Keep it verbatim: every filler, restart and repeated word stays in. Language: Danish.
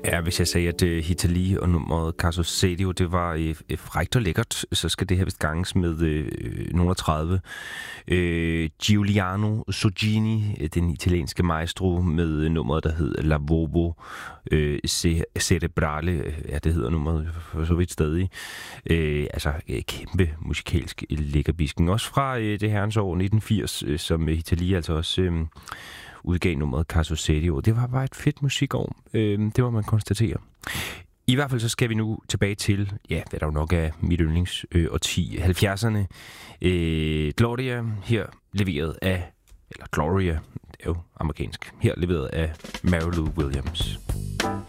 Ja, hvis jeg sagde, at uh, Hitali og nummeret Caso Serio, det var uh, frækt og lækkert, så skal det her vist ganges med uh, nogle af tredive. Uh, Giuliano Sogini, den italienske maestro, med nummeret, der hed La Vovo uh, Cerebrale. Ja, det hedder nummeret for så vidt stadig. Uh, altså, uh, kæmpe musikalsk lækkerbisken. Også fra uh, det herrens år nitten firs, uh, som Hitali altså også... Uh, udgav nummeret Caso Serio. Det var bare et fedt musikår. Øh, det må man konstatere. I hvert fald så skal vi nu tilbage til, ja, hvad der jo nok er mit yndlings øh, årti, halvfjerdserne. Øh, Gloria, her leveret af, eller Gloria, det er jo amerikansk, her leveret af Mary Lou Williams.